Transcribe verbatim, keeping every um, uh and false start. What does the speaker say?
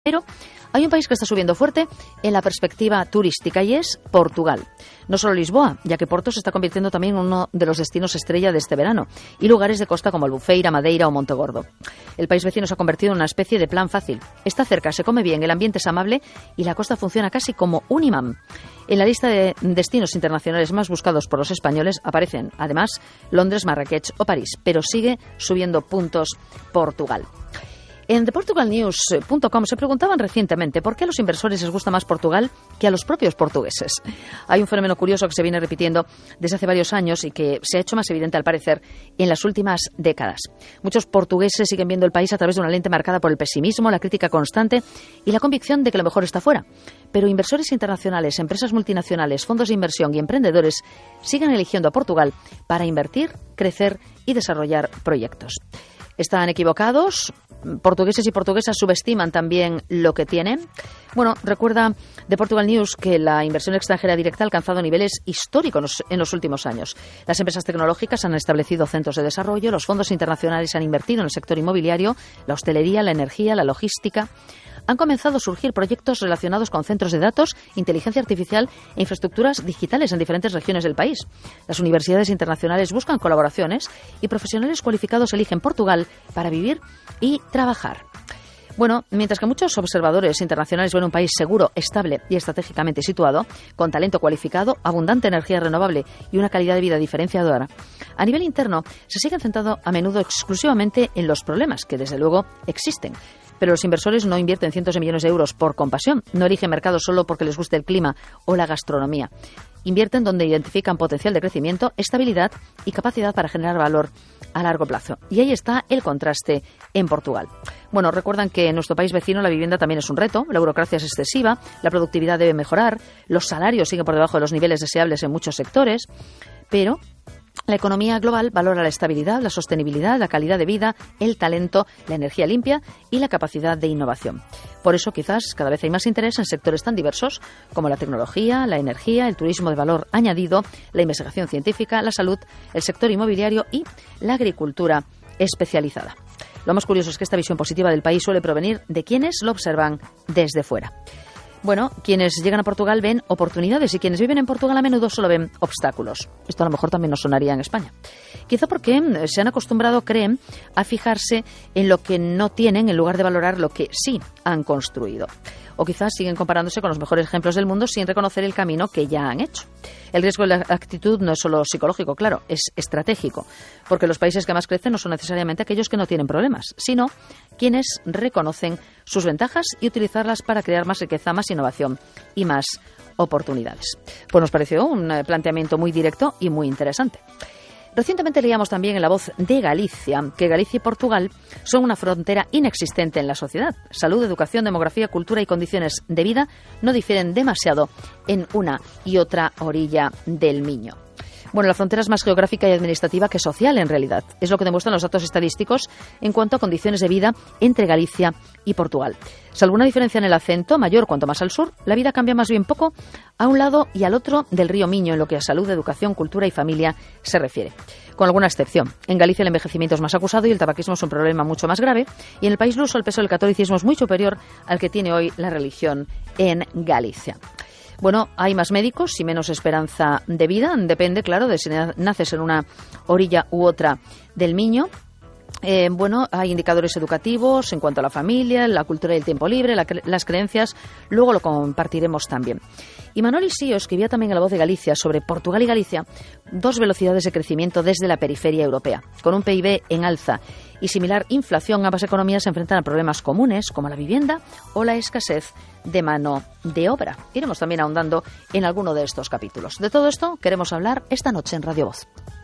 Pero hay un país que está subiendo fuerte en la perspectiva turística y es Portugal. No solo Lisboa, ya que Porto se está convirtiendo también en uno de los destinos estrella de este verano, y lugares de costa como Albufeira, Madeira o Montegordo. El país vecino se ha convertido en una especie de plan fácil. Está cerca, se come bien, el ambiente es amable y la costa funciona casi como un imán. En la lista de destinos internacionales más buscados por los españoles aparecen, además, Londres, Marrakech o París, pero sigue subiendo puntos Portugal. En the portugal news punto com se preguntaban recientemente por qué a los inversores les gusta más Portugal que a los propios portugueses. Hay un fenómeno curioso que se viene repitiendo desde hace varios años y que se ha hecho más evidente, al parecer, en las últimas décadas. Muchos portugueses siguen viendo el país a través de una lente marcada por el pesimismo, la crítica constante y la convicción de que lo mejor está fuera. Pero inversores internacionales, empresas multinacionales, fondos de inversión y emprendedores siguen eligiendo a Portugal para invertir, crecer y desarrollar proyectos. ¿Están equivocados? ¿Portugueses y portuguesas subestiman también lo que tienen? Bueno, recuerda The Portugal News que la inversión extranjera directa ha alcanzado niveles históricos en los últimos años. Las empresas tecnológicas han establecido centros de desarrollo, los fondos internacionales han invertido en el sector inmobiliario, la hostelería, la energía, la logística. Han comenzado a surgir proyectos relacionados con centros de datos, inteligencia artificial e infraestructuras digitales en diferentes regiones del país. Las universidades internacionales buscan colaboraciones y profesionales cualificados eligen Portugal para vivir y trabajar. Bueno, mientras que muchos observadores internacionales ven un país seguro, estable y estratégicamente situado, con talento cualificado, abundante energía renovable y una calidad de vida diferenciadora, a nivel interno se siguen centrando a menudo exclusivamente en los problemas, que desde luego existen. Pero los inversores no invierten cientos de millones de euros por compasión, no eligen mercados solo porque les guste el clima o la gastronomía. Invierten donde identifican potencial de crecimiento, estabilidad y capacidad para generar valor a largo plazo. Y ahí está el contraste en Portugal. Bueno, recuerdan que en nuestro país vecino la vivienda también es un reto, la burocracia es excesiva, la productividad debe mejorar, los salarios siguen por debajo de los niveles deseables en muchos sectores, pero la economía global valora la estabilidad, la sostenibilidad, la calidad de vida, el talento, la energía limpia y la capacidad de innovación. Por eso, quizás, cada vez hay más interés en sectores tan diversos como la tecnología, la energía, el turismo de valor añadido, la investigación científica, la salud, el sector inmobiliario y la agricultura especializada. Lo más curioso es que esta visión positiva del país suele provenir de quienes lo observan desde fuera. Bueno, quienes llegan a Portugal ven oportunidades y quienes viven en Portugal a menudo solo ven obstáculos. Esto a lo mejor también nos sonaría en España. Quizá porque se han acostumbrado, creen, a fijarse en lo que no tienen en lugar de valorar lo que sí han construido. O quizás siguen comparándose con los mejores ejemplos del mundo sin reconocer el camino que ya han hecho. El riesgo de la actitud no es solo psicológico, claro, es estratégico, porque los países que más crecen no son necesariamente aquellos que no tienen problemas, sino quienes reconocen sus ventajas y utilizarlas para crear más riqueza, más innovación y más oportunidades. Pues nos pareció un planteamiento muy directo y muy interesante. Recientemente leíamos también en La Voz de Galicia que Galicia y Portugal son una frontera inexistente en la sociedad. Salud, educación, demografía, cultura y condiciones de vida no difieren demasiado en una y otra orilla del Miño. Bueno, la frontera es más geográfica y administrativa que social, en realidad. Es lo que demuestran los datos estadísticos en cuanto a condiciones de vida entre Galicia y Portugal. Salvo una diferencia en el acento, mayor cuanto más al sur, la vida cambia más bien poco a un lado y al otro del río Miño en lo que a salud, educación, cultura y familia se refiere. Con alguna excepción. En Galicia el envejecimiento es más acusado y el tabaquismo es un problema mucho más grave. Y en el país luso el peso del catolicismo es muy superior al que tiene hoy la religión en Galicia. Bueno, hay más médicos y menos esperanza de vida. Depende, claro, de si naces en una orilla u otra del Miño. Eh, bueno, hay indicadores educativos en cuanto a la familia, la cultura y el tiempo libre, la cre- las creencias. Luego lo compartiremos también. Y Manoli Sío escribía también en La Voz de Galicia sobre Portugal y Galicia, dos velocidades de crecimiento desde la periferia europea. Con un P I B en alza y similar inflación, ambas economías se enfrentan a problemas comunes como la vivienda o la escasez de mano de obra. Iremos también ahondando en alguno de estos capítulos. De todo esto queremos hablar esta noche en Radio Voz.